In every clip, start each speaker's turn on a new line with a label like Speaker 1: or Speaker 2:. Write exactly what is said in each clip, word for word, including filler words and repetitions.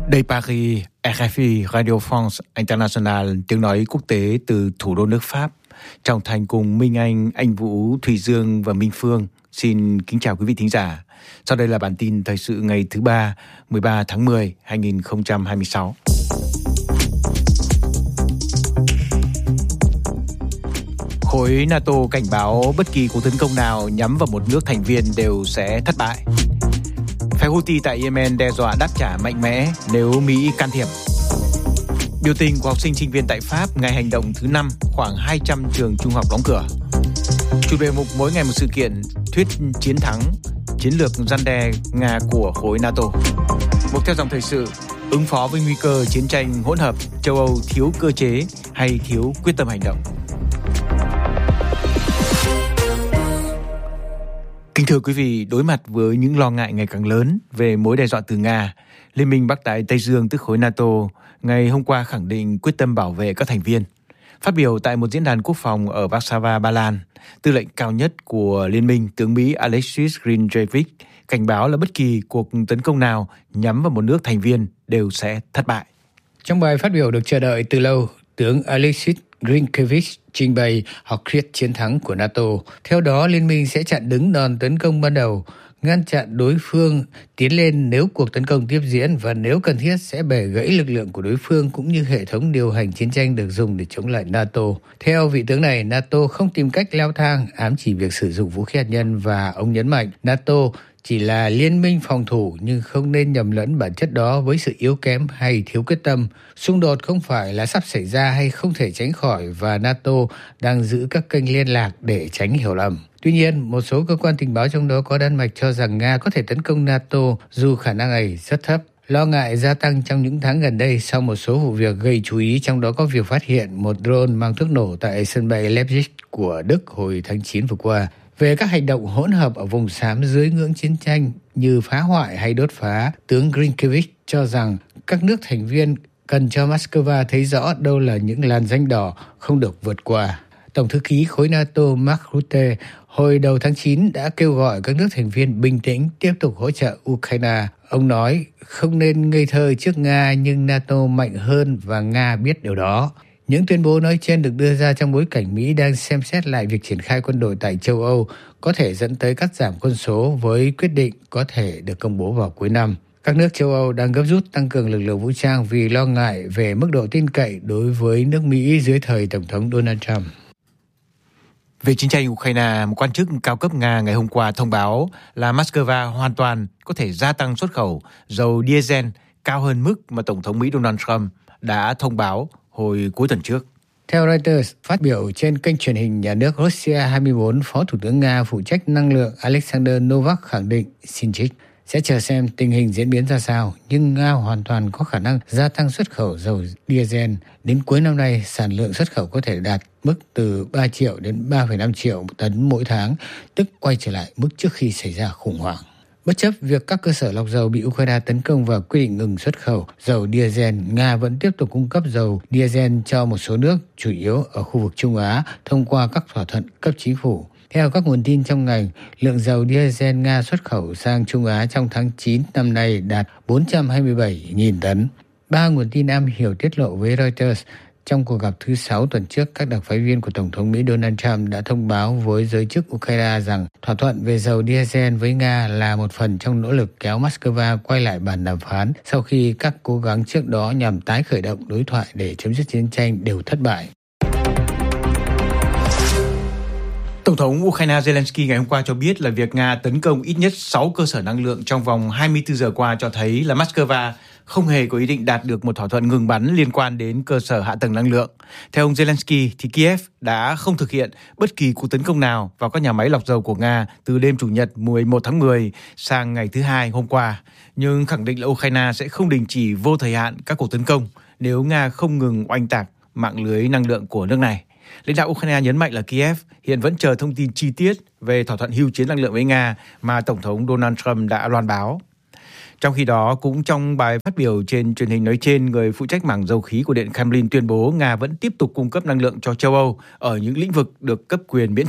Speaker 1: Đây Paris, rờ ép i Radio France International, tiếng nói quốc tế từ thủ đô nước Pháp. Trọng Thành cùng Minh Anh, Anh Vũ, Thùy Dương và Minh Phương xin kính chào quý vị thính giả. Sau đây là bản tin thời sự ngày thứ ba, mười ba tháng mười, hai nghìn không trăm hai mươi sáu. Khối NATO cảnh báo bất kỳ cuộc tấn công nào nhắm vào một nước thành viên đều sẽ thất bại. Phe Houthi tại Yemen đe dọa đáp trả mạnh mẽ nếu Mỹ can thiệp. Biểu tình của học sinh sinh viên tại Pháp ngày hành động thứ năm, khoảng hai trăm trường trung học đóng cửa. Chủ đề mục mỗi ngày một sự kiện, thuyết chiến thắng, chiến lược răn đe Nga của khối NATO. Mục theo dòng thời sự, ứng phó với nguy cơ chiến tranh hỗn hợp, châu Âu thiếu cơ chế hay thiếu quyết tâm hành động. Kính thưa quý vị, đối mặt với những lo ngại ngày càng lớn về mối đe dọa từ Nga, Liên minh Bắc Đại Tây Dương tức khối NATO ngày hôm qua khẳng định quyết tâm bảo vệ các thành viên. Phát biểu tại một diễn đàn quốc phòng ở Warsaw, Ba Lan, tư lệnh cao nhất của Liên minh tướng Mỹ Alexis Grinevich cảnh báo là bất kỳ cuộc tấn công nào nhắm vào một nước thành viên đều sẽ thất bại.
Speaker 2: Trong bài phát biểu được chờ đợi từ lâu, tướng Alexis Grinevich trình bày học thuyết chiến thắng của NATO. Theo đó, Liên minh sẽ chặn đứng đòn tấn công ban đầu, ngăn chặn đối phương tiến lên nếu cuộc tấn công tiếp diễn và nếu cần thiết sẽ bẻ gãy lực lượng của đối phương cũng như hệ thống điều hành chiến tranh được dùng để chống lại NATO. Theo vị tướng này, NATO không tìm cách leo thang, ám chỉ việc sử dụng vũ khí hạt nhân và ông nhấn mạnh NATO chỉ là liên minh phòng thủ nhưng không nên nhầm lẫn bản chất đó với sự yếu kém hay thiếu quyết tâm. Xung đột không phải là sắp xảy ra hay không thể tránh khỏi và NATO đang giữ các kênh liên lạc để tránh hiểu lầm. Tuy nhiên, một số cơ quan tình báo trong đó có Đan Mạch cho rằng Nga có thể tấn công NATO dù khả năng này rất thấp. Lo ngại gia tăng trong những tháng gần đây sau một số vụ việc gây chú ý, trong đó có việc phát hiện một drone mang thuốc nổ tại sân bay Leipzig của Đức hồi tháng chín vừa qua. Về các hành động hỗn hợp ở vùng xám dưới ngưỡng chiến tranh như phá hoại hay đốt phá, tướng Grinevich cho rằng các nước thành viên cần cho Moscow thấy rõ đâu là những làn ranh đỏ không được vượt qua. Tổng thư ký khối NATO Mark Rutte hồi đầu tháng chín đã kêu gọi các nước thành viên bình tĩnh tiếp tục hỗ trợ Ukraine. Ông nói không nên ngây thơ trước Nga nhưng NATO mạnh hơn và Nga biết điều đó. Những tuyên bố nói trên được đưa ra trong bối cảnh Mỹ đang xem xét lại việc triển khai quân đội tại châu Âu, có thể dẫn tới cắt giảm quân số với quyết định có thể được công bố vào cuối năm. Các nước châu Âu đang gấp rút tăng cường lực lượng vũ trang vì lo ngại về mức độ tin cậy đối với nước Mỹ dưới thời Tổng thống Donald Trump.
Speaker 1: Về chiến tranh Ukraine, một quan chức cao cấp Nga ngày hôm qua thông báo là Moscow hoàn toàn có thể gia tăng xuất khẩu dầu diesel cao hơn mức mà Tổng thống Mỹ Donald Trump đã thông báo hồi cuối tuần trước.
Speaker 2: Theo Reuters, phát biểu trên kênh truyền hình nhà nước Russia hai mươi bốn, Phó Thủ tướng Nga phụ trách năng lượng Alexander Novak khẳng định Sinchik sẽ chờ xem tình hình diễn biến ra sao, nhưng Nga hoàn toàn có khả năng gia tăng xuất khẩu dầu diesel. Đến cuối năm nay, sản lượng xuất khẩu có thể đạt mức từ ba triệu đến ba phẩy năm triệu tấn mỗi tháng, tức quay trở lại mức trước khi xảy ra khủng hoảng. Bất chấp việc các cơ sở lọc dầu bị Ukraine tấn công và quyết định ngừng xuất khẩu dầu diesel, Nga vẫn tiếp tục cung cấp dầu diesel cho một số nước, chủ yếu ở khu vực Trung Á, thông qua các thỏa thuận cấp chính phủ. Theo các nguồn tin trong ngành, lượng dầu diesel Nga xuất khẩu sang Trung Á trong tháng chín năm nay đạt bốn trăm hai mươi bảy nghìn tấn. Ba nguồn tin am hiểu tiết lộ với Reuters, trong cuộc gặp thứ sáu tuần trước, các đặc phái viên của Tổng thống Mỹ Donald Trump đã thông báo với giới chức Ukraine rằng thỏa thuận về dầu diesel với Nga là một phần trong nỗ lực kéo Moscow quay lại bàn đàm phán sau khi các cố gắng trước đó nhằm tái khởi động đối thoại để chấm dứt chiến tranh đều thất bại.
Speaker 1: Tổng thống Ukraine Zelensky ngày hôm qua cho biết là việc Nga tấn công ít nhất sáu cơ sở năng lượng trong vòng hai mươi bốn giờ qua cho thấy là Moscow không hề có ý định đạt được một thỏa thuận ngừng bắn liên quan đến cơ sở hạ tầng năng lượng. Theo ông Zelensky, thì Kiev đã không thực hiện bất kỳ cuộc tấn công nào vào các nhà máy lọc dầu của Nga từ đêm Chủ nhật mười một tháng mười sang ngày thứ Hai hôm qua, nhưng khẳng định là Ukraine sẽ không đình chỉ vô thời hạn các cuộc tấn công nếu Nga không ngừng oanh tạc mạng lưới năng lượng của nước này. Lãnh đạo Ukraine nhấn mạnh là Kiev hiện vẫn chờ thông tin chi tiết về thỏa thuận hưu chiến năng lượng với Nga mà Tổng thống Donald Trump đã loan báo. Trong khi đó, cũng trong bài phát biểu trên truyền hình nói trên, người phụ trách mảng dầu khí của Điện Kremlin tuyên bố Nga vẫn tiếp tục cung cấp năng lượng cho châu Âu ở những lĩnh vực được cấp quyền miễn trừ.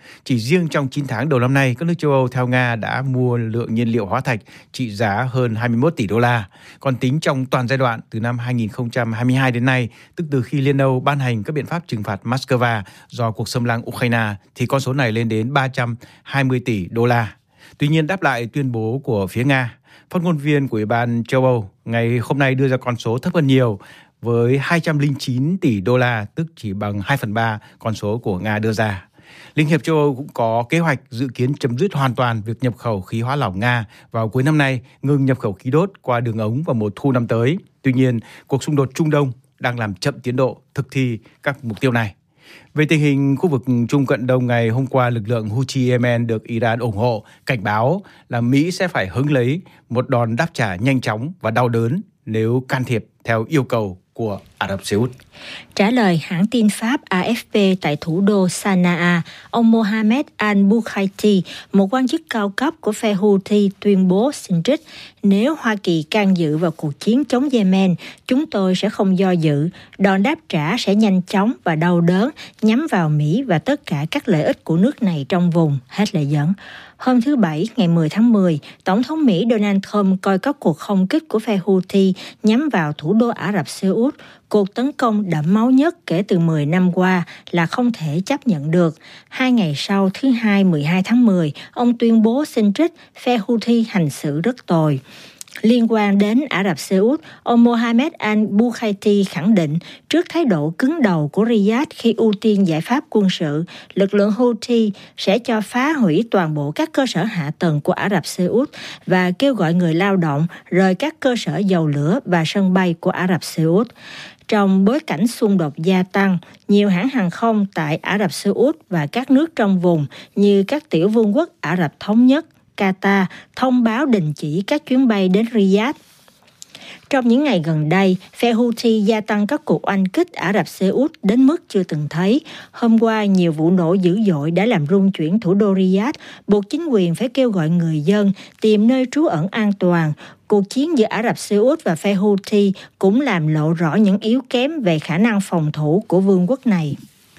Speaker 1: Chỉ riêng trong chín tháng đầu năm nay, các nước châu Âu theo Nga đã mua lượng nhiên liệu hóa thạch trị giá hơn hai mươi mốt tỷ đô la. Còn tính trong toàn giai đoạn từ năm hai nghìn không trăm hai mươi hai đến nay, tức từ khi Liên Âu ban hành các biện pháp trừng phạt Moscow do cuộc xâm lăng Ukraine, thì con số này lên đến ba trăm hai mươi tỷ đô la. Tuy nhiên, đáp lại tuyên bố của phía Nga, phát ngôn viên của Ủy ban châu Âu ngày hôm nay đưa ra con số thấp hơn nhiều với hai trăm lẻ chín tỷ đô la, tức chỉ bằng hai phần ba con số của Nga đưa ra. Liên hiệp châu Âu cũng có kế hoạch dự kiến chấm dứt hoàn toàn việc nhập khẩu khí hóa lỏng Nga vào cuối năm nay, ngừng nhập khẩu khí đốt qua đường ống vào mùa thu năm tới. Tuy nhiên, cuộc xung đột Trung Đông đang làm chậm tiến độ thực thi các mục tiêu này. Về tình hình khu vực Trung Cận Đông, ngày hôm qua, lực lượng Houthi Yemen được Iran ủng hộ cảnh báo là Mỹ sẽ phải hứng lấy một đòn đáp trả nhanh chóng và đau đớn nếu can thiệp theo yêu cầu của Ả Rập Xê Út.
Speaker 3: Trả lời hãng tin Pháp A F P tại thủ đô Sanaa, ông Mohammed al-Bukhaiti, một quan chức cao cấp của phe Houthi, tuyên bố xin trích: nếu Hoa Kỳ can dự vào cuộc chiến chống Yemen, chúng tôi sẽ không do dự. Đòn đáp trả sẽ nhanh chóng và đau đớn, nhắm vào Mỹ và tất cả các lợi ích của nước này trong vùng. Hết lời dẫn. Hôm thứ Bảy, ngày mười tháng mười, Tổng thống Mỹ Donald Trump coi các cuộc không kích của phe Houthi nhắm vào thủ đô Ả Rập Xê Út, cuộc tấn công đẫm máu nhất kể từ mười năm qua, là không thể chấp nhận được. Hai ngày sau, thứ Hai mười hai tháng mười, ông tuyên bố xin trích: phe Houthi hành xử rất tồi. Liên quan đến Ả Rập Xê Út, ông Mohammed al-Bukhaiti khẳng định trước thái độ cứng đầu của Riyadh khi ưu tiên giải pháp quân sự, lực lượng Houthi sẽ cho phá hủy toàn bộ các cơ sở hạ tầng của Ả Rập Xê Út và kêu gọi người lao động rời các cơ sở dầu lửa và sân bay của Ả Rập Xê Út. Trong bối cảnh xung đột gia tăng, nhiều hãng hàng không tại Ả Rập Xê Út và các nước trong vùng như các tiểu vương quốc Ả Rập Thống Nhất, Qatar thông báo đình chỉ các chuyến bay đến Riyadh. Trong những ngày gần đây, phe Houthi gia tăng các cuộc oanh kích Ả Rập Xê Út đến mức chưa từng thấy. Hôm qua, nhiều vụ nổ dữ dội đã làm rung chuyển thủ đô Riyadh, buộc chính quyền phải kêu gọi người dân tìm nơi trú ẩn an toàn. Cuộc chiến giữa Ả Rập Xê Út và phe Houthi cũng làm lộ rõ những yếu kém về khả năng phòng thủ của vương quốc này.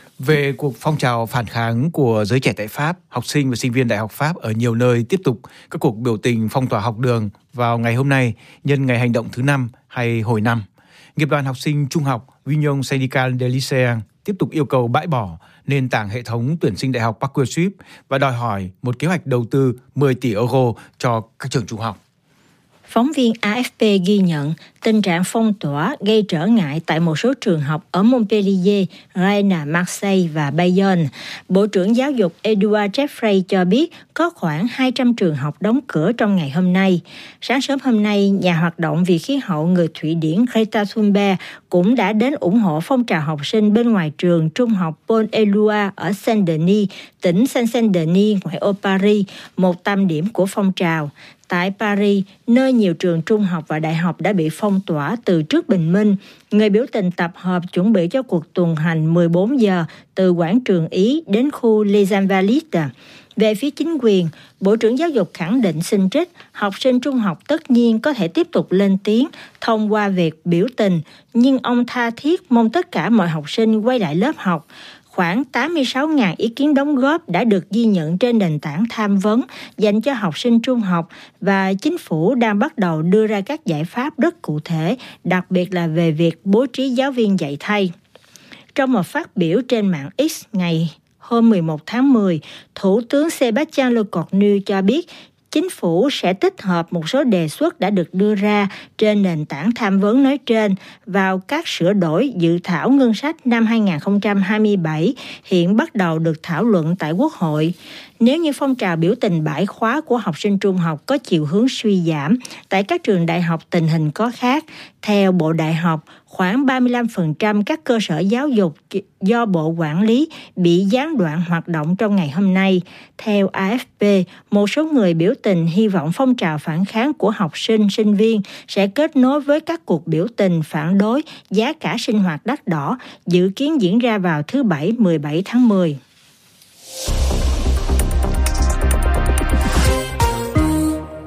Speaker 1: Về cuộc phong trào phản kháng của giới trẻ tại Pháp, học sinh và sinh viên Đại học Pháp ở nhiều nơi tiếp tục các cuộc biểu tình phong tỏa học đường vào ngày hôm nay nhân ngày hành động thứ năm hay hồi năm. Nghiệp đoàn học sinh trung học Union Syndicale des Lycéens tiếp tục yêu cầu bãi bỏ nền tảng hệ thống tuyển sinh đại học Parcoursup và đòi hỏi một kế hoạch đầu tư mười tỷ euro cho các trường trung học.
Speaker 3: Phóng viên A F P ghi nhận tình trạng phong tỏa gây trở ngại tại một số trường học ở Montpellier, Rennes, Marseille và Bayonne. Bộ trưởng Giáo dục Edouard Jeffrey cho biết có khoảng hai trăm trường học đóng cửa trong ngày hôm nay. Sáng sớm hôm nay, nhà hoạt động vì khí hậu người Thụy Điển Greta Thunberg cũng đã đến ủng hộ phong trào học sinh bên ngoài trường trung học Paul Éluard ở Saint-Denis, tỉnh Seine-Saint-Denis, ngoại ô Paris, một tâm điểm của phong trào. Tại Paris, nơi nhiều trường trung học và đại học đã bị phong tỏa từ trước bình minh, người biểu tình tập hợp chuẩn bị cho cuộc tuần hành mười bốn giờ từ quảng trường Ý đến khu Les Invalides. Về phía chính quyền, Bộ trưởng Giáo dục khẳng định xin trích, học sinh trung học tất nhiên có thể tiếp tục lên tiếng thông qua việc biểu tình, nhưng ông tha thiết mong tất cả mọi học sinh quay lại lớp học. Khoảng tám mươi sáu nghìn ý kiến đóng góp đã được ghi nhận trên nền tảng tham vấn dành cho học sinh trung học và chính phủ đang bắt đầu đưa ra các giải pháp rất cụ thể, đặc biệt là về việc bố trí giáo viên dạy thay. Trong một phát biểu trên mạng X ngày hôm mười một tháng mười, Thủ tướng Sébastien Lecornu cho biết chính phủ sẽ tích hợp một số đề xuất đã được đưa ra trên nền tảng tham vấn nói trên vào các sửa đổi dự thảo ngân sách năm hai không hai bảy hiện bắt đầu được thảo luận tại Quốc hội. Nếu như phong trào biểu tình bãi khóa của học sinh trung học có chiều hướng suy giảm, tại các trường đại học tình hình có khác. Theo Bộ Đại học, khoảng ba mươi lăm phần trăm các cơ sở giáo dục do Bộ quản lý bị gián đoạn hoạt động trong ngày hôm nay. Theo A F P, một số người biểu tình hy vọng phong trào phản kháng của học sinh, sinh viên sẽ kết nối với các cuộc biểu tình phản đối giá cả sinh hoạt đắt đỏ, dự kiến diễn ra vào thứ Bảy mười bảy tháng mười.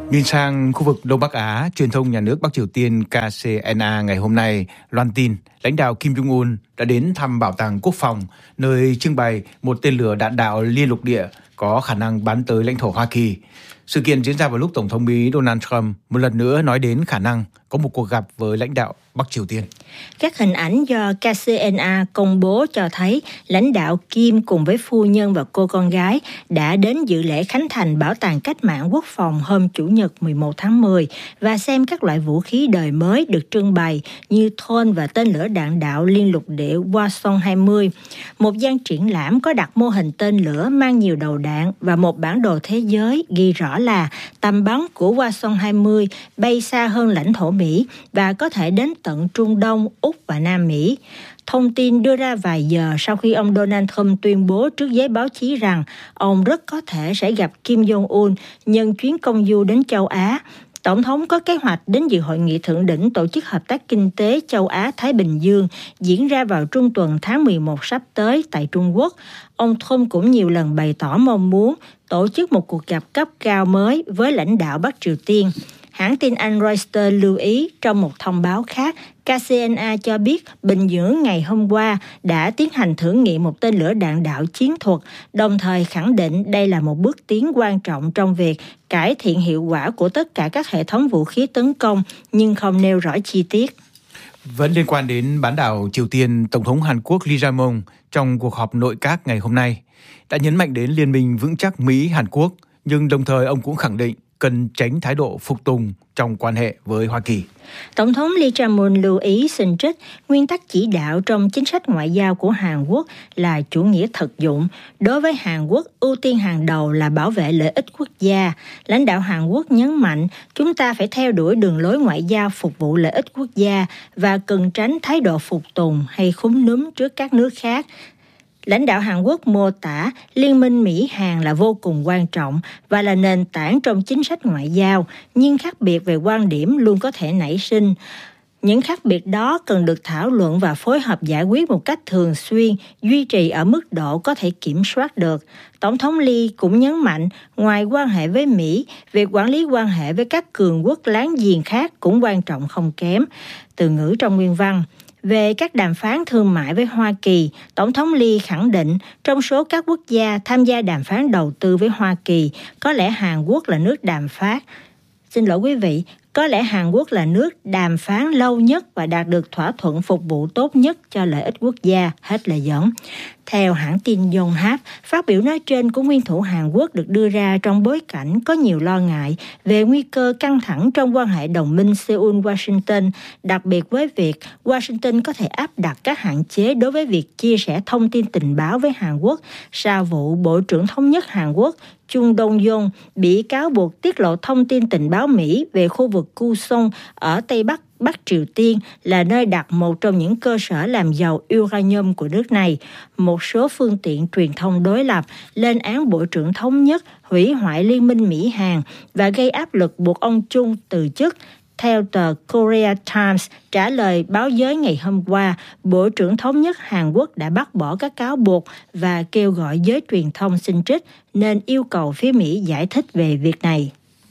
Speaker 1: Nhìn sang khu vực Đông Bắc Á, truyền thông nhà nước Bắc Triều Tiên K C N A ngày hôm nay loan tin lãnh đạo Kim Jong-un đã đến thăm Bảo tàng Quốc phòng, nơi trưng bày một tên lửa đạn đạo liên lục địa có khả năng bắn tới lãnh thổ Hoa Kỳ. Sự kiện diễn ra vào lúc Tổng thống Mỹ Donald Trump một lần nữa nói đến khả năng có một cuộc gặp với lãnh đạo Bắc Triều Tiên.
Speaker 3: Các hình ảnh do K C N A công bố cho thấy lãnh đạo Kim cùng với phu nhân và cô con gái đã đến dự lễ khánh thành Bảo tàng Cách mạng Quốc phòng hôm Chủ nhật mười một tháng mười và xem các loại vũ khí đời mới được trưng bày như Thôn và tên lửa đạn đạo liên lục địa Hwasong hai mươi. Một gian triển lãm có đặt mô hình tên lửa mang nhiều đầu đạn và một bản đồ thế giới ghi rõ là tầm bắn của Hwasong hai mươi bay xa hơn lãnh thổ Mỹ và có thể đến tận Trung Đông, Úc và Nam Mỹ. Thông tin đưa ra vài giờ sau khi ông Donald Trump tuyên bố trước giới báo chí rằng ông rất có thể sẽ gặp Kim Jong-un nhân chuyến công du đến châu Á. Tổng thống có kế hoạch đến dự hội nghị thượng đỉnh Tổ chức Hợp tác Kinh tế Châu Á-Thái Bình Dương diễn ra vào trung tuần tháng mười một sắp tới tại Trung Quốc. Ông Trump cũng nhiều lần bày tỏ mong muốn tổ chức một cuộc gặp cấp cao mới với lãnh đạo Bắc Triều Tiên. Hãng tin Anh Reuters lưu ý trong một thông báo khác, K C N A cho biết Bình Nhưỡng ngày hôm qua đã tiến hành thử nghiệm một tên lửa đạn đạo chiến thuật, đồng thời khẳng định đây là một bước tiến quan trọng trong việc cải thiện hiệu quả của tất cả các hệ thống vũ khí tấn công, nhưng không nêu rõ chi tiết.
Speaker 1: Vẫn liên quan đến bán đảo Triều Tiên, Tổng thống Hàn Quốc Lee Jae-myung trong cuộc họp nội các ngày hôm nay đã nhấn mạnh đến liên minh vững chắc Mỹ-Hàn Quốc, nhưng đồng thời ông cũng khẳng định cần tránh thái độ phục tùng trong quan hệ với Hoa Kỳ.
Speaker 3: Tổng thống Lee Jae-myung lưu ý xin trích nguyên tắc chỉ đạo trong chính sách ngoại giao của Hàn Quốc là chủ nghĩa thực dụng. Đối với Hàn Quốc, ưu tiên hàng đầu là bảo vệ lợi ích quốc gia. Lãnh đạo Hàn Quốc nhấn mạnh chúng ta phải theo đuổi đường lối ngoại giao phục vụ lợi ích quốc gia và cần tránh thái độ phục tùng hay khúm núm trước các nước khác. Lãnh đạo Hàn Quốc mô tả liên minh Mỹ-Hàn là vô cùng quan trọng và là nền tảng trong chính sách ngoại giao, nhưng khác biệt về quan điểm luôn có thể nảy sinh. Những khác biệt đó cần được thảo luận và phối hợp giải quyết một cách thường xuyên, duy trì ở mức độ có thể kiểm soát được. Tổng thống Lee cũng nhấn mạnh, ngoài quan hệ với Mỹ, việc quản lý quan hệ với các cường quốc láng giềng khác cũng quan trọng không kém. Từ ngữ trong nguyên văn. Về các đàm phán thương mại với Hoa Kỳ, Tổng thống Lee khẳng định trong số các quốc gia tham gia đàm phán đầu tư với Hoa Kỳ, có lẽ Hàn Quốc là nước đàm phán. Xin lỗi quý vị, có lẽ Hàn Quốc là nước đàm phán lâu nhất và đạt được thỏa thuận phục vụ tốt nhất cho lợi ích quốc gia, hết lời dẫn. Theo hãng tin Yonhap, phát biểu nói trên của nguyên thủ Hàn Quốc được đưa ra trong bối cảnh có nhiều lo ngại về nguy cơ căng thẳng trong quan hệ đồng minh Seoul-Washington, đặc biệt với việc Washington có thể áp đặt các hạn chế đối với việc chia sẻ thông tin tình báo với Hàn Quốc sau vụ Bộ trưởng Thống nhất Hàn Quốc Chung Dong-yong bị cáo buộc tiết lộ thông tin tình báo Mỹ về khu vực Kusong ở Tây Bắc Bắc Triều Tiên là nơi đặt một trong những cơ sở làm giàu uranium của nước này. Một số phương tiện truyền thông đối lập lên án Bộ trưởng Thống nhất hủy hoại liên minh Mỹ-Hàn và gây áp lực buộc ông Chung từ chức. Theo tờ Korea Times trả lời báo giới ngày hôm qua, Bộ trưởng Thống nhất Hàn Quốc đã bác bỏ các cáo buộc và kêu gọi giới truyền thông xin trích, nên yêu cầu phía Mỹ giải thích về việc này.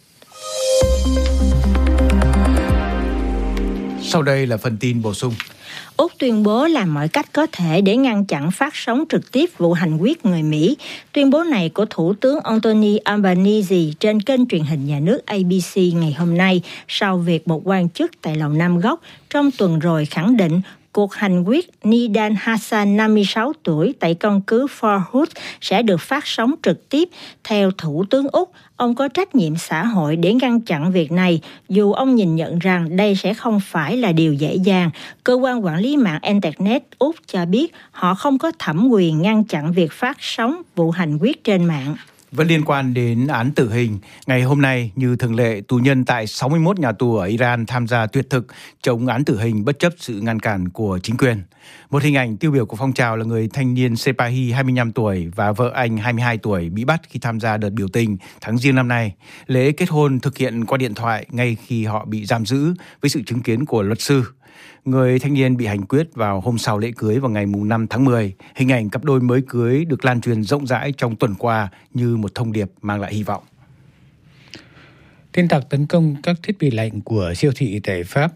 Speaker 1: Sau đây là phần tin bổ sung.
Speaker 3: Úc tuyên bố làm mọi cách có thể để ngăn chặn phát sóng trực tiếp vụ hành quyết người Mỹ. Tuyên bố này của Thủ tướng Anthony Albanese trên kênh truyền hình nhà nước A B C ngày hôm nay sau việc một quan chức tại Lầu Năm Góc trong tuần rồi khẳng định cuộc hành quyết Nidan Hassan, năm mươi sáu tuổi, tại căn cứ Fort Hood sẽ được phát sóng trực tiếp. Theo Thủ tướng Úc, ông có trách nhiệm xã hội để ngăn chặn việc này, dù ông nhìn nhận rằng đây sẽ không phải là điều dễ dàng. Cơ quan quản lý mạng Internet Úc cho biết họ không có thẩm quyền ngăn chặn việc phát sóng vụ hành quyết trên mạng.
Speaker 1: Vẫn liên quan đến án tử hình, ngày hôm nay như thường lệ, tù nhân tại sáu mươi mốt nhà tù ở Iran tham gia tuyệt thực chống án tử hình bất chấp sự ngăn cản của chính quyền. Một hình ảnh tiêu biểu của phong trào là người thanh niên Sepahi hai mươi lăm tuổi và vợ anh hai mươi hai tuổi bị bắt khi tham gia đợt biểu tình tháng Giêng năm nay. Lễ kết hôn thực hiện qua điện thoại ngay khi họ bị giam giữ với sự chứng kiến của luật sư. Người thanh niên bị hành quyết vào hôm sau lễ cưới vào ngày năm tháng mười. Hình ảnh cặp đôi mới cưới được lan truyền rộng rãi trong tuần qua như một thông điệp mang lại hy vọng.
Speaker 2: Tin tặc tấn công các thiết bị lạnh của siêu thị tại Pháp.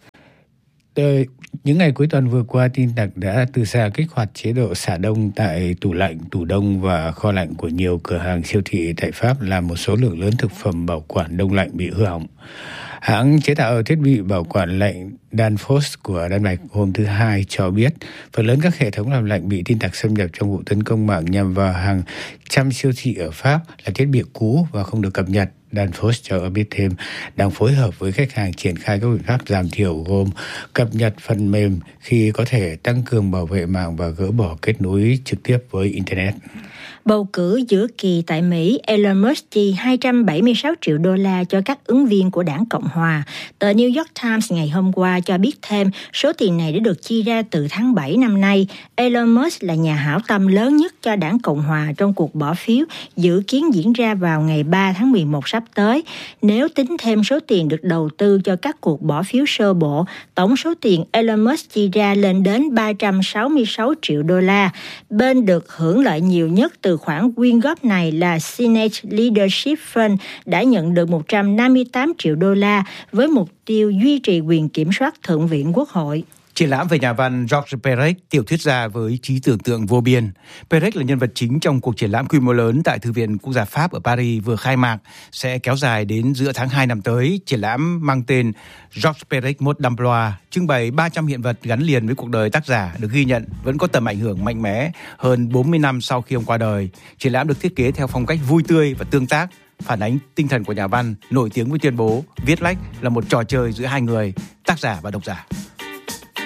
Speaker 2: Những ngày cuối tuần vừa qua, tin tặc đã từ xa kích hoạt chế độ xả đông tại tủ lạnh, tủ đông và kho lạnh của nhiều cửa hàng siêu thị tại Pháp, làm một số lượng lớn thực phẩm bảo quản đông lạnh bị hư hỏng. Hãng chế tạo thiết bị bảo quản lạnh Danfoss của Đan Mạch hôm thứ Hai cho biết phần lớn các hệ thống làm lạnh bị tin tặc xâm nhập trong vụ tấn công mạng nhằm vào hàng trăm siêu thị ở Pháp là thiết bị cũ và không được cập nhật. Danfoss cho biết thêm đang phối hợp với khách hàng triển khai các biện pháp giảm thiểu gồm cập nhật phần mềm khi có thể, tăng cường bảo vệ mạng và gỡ bỏ kết nối trực tiếp với Internet.
Speaker 3: Bầu cử giữa kỳ tại Mỹ, Elon Musk chi hai trăm bảy mươi sáu triệu đô la cho các ứng viên của đảng Cộng Hòa. Tờ New York Times ngày hôm qua cho biết thêm số tiền này đã được chi ra từ tháng bảy năm nay. Elon Musk là nhà hảo tâm lớn nhất cho đảng Cộng Hòa trong cuộc bỏ phiếu dự kiến diễn ra vào ngày ba tháng mười một sắp tới. Nếu tính thêm số tiền được đầu tư cho các cuộc bỏ phiếu sơ bộ, tổng số tiền Elon Musk chi ra lên đến ba trăm sáu mươi sáu triệu đô la. Bên được hưởng lợi nhiều nhất từ khoản quyên góp này là Senate Leadership Fund đã nhận được một trăm năm mươi tám triệu đô la với mục tiêu duy trì quyền kiểm soát Thượng viện Quốc hội.
Speaker 1: Triển lãm về nhà văn Georges Perec, tiểu thuyết gia với trí tưởng tượng vô biên. Perec là nhân vật chính trong cuộc triển lãm quy mô lớn tại Thư viện Quốc gia Pháp ở Paris vừa khai mạc, sẽ kéo dài đến giữa tháng hai năm tới. Triển lãm mang tên Georges Perec Mode d'Emploi, trưng bày ba trăm hiện vật gắn liền với cuộc đời tác giả, được ghi nhận vẫn có tầm ảnh hưởng mạnh mẽ hơn bốn mươi năm sau khi ông qua đời. Triển lãm được thiết kế theo phong cách vui tươi và tương tác, phản ánh tinh thần của nhà văn nổi tiếng với tuyên bố viết lách là một trò chơi giữa hai người, tác giả và độc giả.